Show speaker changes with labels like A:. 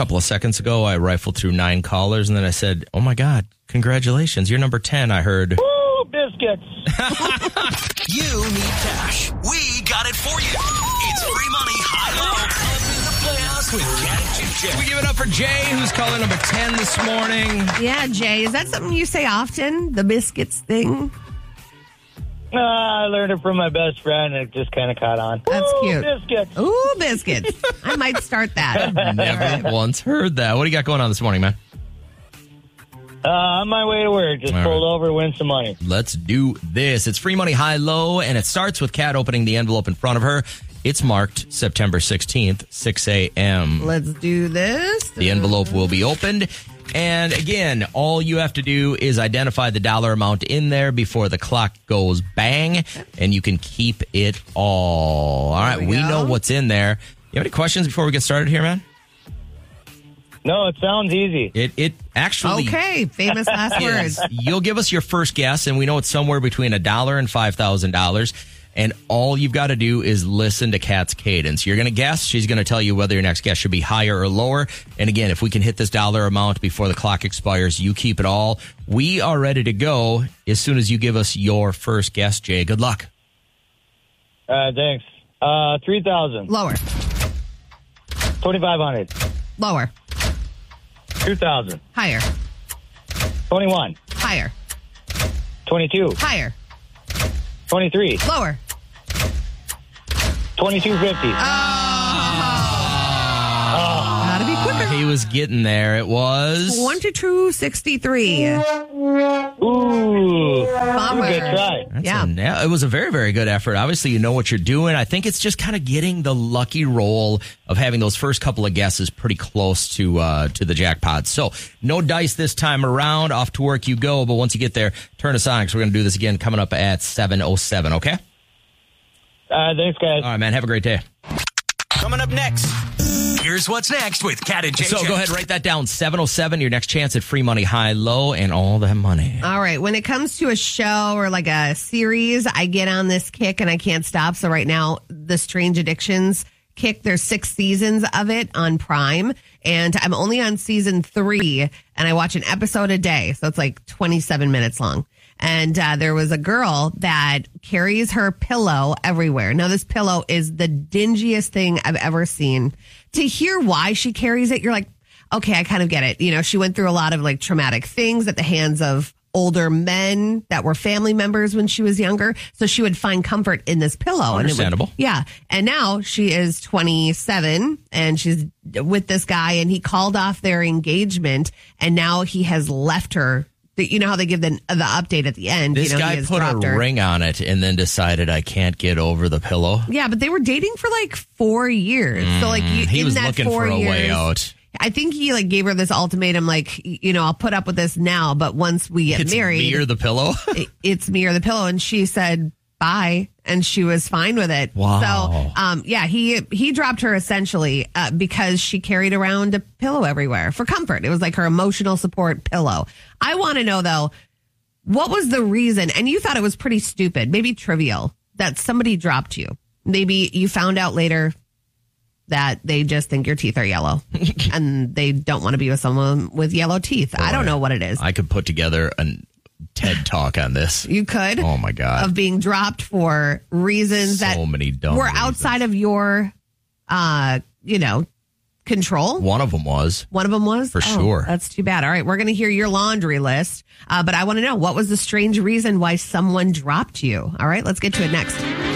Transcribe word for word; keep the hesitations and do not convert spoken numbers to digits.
A: couple of seconds ago, I rifled through nine callers, and then I said, oh, my God, congratulations. You're number ten, I heard.
B: Woo, biscuits.
C: You need cash. We got it for you. It's free money, high-low. Coming to Playhouse with Cat and Jay.
A: We give it up for Jay, who's calling number ten this morning.
D: Yeah, Jay, is that something you say often? The biscuits thing?
B: Uh, I learned it from my best friend, and it just kind of caught on.
D: That's
B: Woo,
D: cute.
B: Biscuits.
D: Ooh, biscuits. I might start that.
A: Never once heard that. What do you got going on this morning, man?
B: Uh, on my way to work, just
A: All
B: pulled
A: right.
B: over, win some money.
A: Let's do this. It's free money high-low, and it starts with Kat opening the envelope in front of her. It's marked September sixteenth, six a.m.
D: Let's do this.
A: The envelope will be opened. And again, all you have to do is identify the dollar amount in there before the clock goes bang, and you can keep it all. All right,
D: we
A: we
D: go.
A: know what's in there. You have any questions before we get started here, man?
B: No, it sounds easy.
A: It it actually...
D: Okay, famous last
A: is.
D: words.
A: You'll give us your first guess, and we know it's somewhere between a dollar and five thousand dollars. And all you've got to do is listen to Kat's cadence. You're going to guess. She's going to tell you whether your next guess should be higher or lower. And again, if we can hit this dollar amount before the clock expires, you keep it all. We are ready to go as soon as you give us your first guess, Jay. Good luck.
B: Uh, thanks. Uh, three thousand.
D: Lower.
B: Twenty-five hundred.
D: Lower.
B: Two thousand.
D: Higher.
B: Twenty-one.
D: Higher.
B: Twenty-two.
D: Higher.
B: Twenty-three.
D: Lower.
B: Twenty-two fifty.
D: Gotta be quicker.
A: He was getting there. It was...
D: twenty-two sixty-three.
B: Ooh,
D: Bummer.
B: good try.
A: That's
D: Yeah.
A: a na- it was a very, very good effort. Obviously, you know what you're doing. I think it's just kind of getting the lucky roll of having those first couple of guesses pretty close to uh, to the jackpot. So, no dice this time around. Off to work you go. But once you get there, turn us on because we're going to do this again coming up at seven oh seven, okay?
B: Uh, thanks, guys.
A: All right, man. Have a great day.
C: Coming up next, here's what's next with Cat and Jay.
A: So, go ahead, write that down. seven oh seven, your next chance at free money, high, low, and all that money.
D: All right. When it comes to a show or like a series, I get on this kick and I can't stop. So right now, The Strange Addictions kick, there's six seasons of it on Prime. And I'm only on season three and I watch an episode a day. So it's like twenty-seven minutes long. And uh, there was a girl that carries her pillow everywhere. Now, this pillow is the dingiest thing I've ever seen. To hear why she carries it, you're like, okay, I kind of get it. You know, she went through a lot of like traumatic things at the hands of older men that were family members when she was younger. So she would find comfort in this pillow.
A: Understandable.
D: And it would, yeah. And now she is twenty-seven and she's with this guy and he called off their engagement and now he has left her. You know how they give the the update at the end.
A: This
D: you know, he
A: guy
D: has
A: put a
D: dropped her.
A: ring on it and then decided I can't get over the pillow.
D: Yeah, but they were dating for like four years. So like you,
A: He
D: in
A: was
D: that
A: looking
D: four
A: for a
D: years,
A: way out.
D: I think he like gave her this ultimatum, like, you know, I'll put up with this now, but once we get
A: It's
D: married,
A: me or the pillow.
D: it- it's me or the pillow. And she said bye, and she was fine with it.
A: Wow.
D: So, um, yeah, he he dropped her essentially uh, because she carried around a pillow everywhere for comfort. It was like her emotional support pillow. I want to know though, what was the reason? And you thought it was pretty stupid, maybe trivial, that somebody dropped you. Maybe you found out later that they just think your teeth are yellow and they don't want to be with someone with yellow teeth. I don't know what it is.
A: I could put together a TED talk on this.
D: You could.
A: Oh my God.
D: Of being dropped for reasons
A: So
D: that
A: many dumb
D: were
A: reasons.
D: outside of your, uh, you know, control.
A: One of them was.
D: One of them was?
A: For
D: Oh,
A: sure.
D: That's too bad. All right. We're going to hear your laundry list. Uh, but I want to know, what was the strange reason why someone dropped you? All right. Let's get to it next.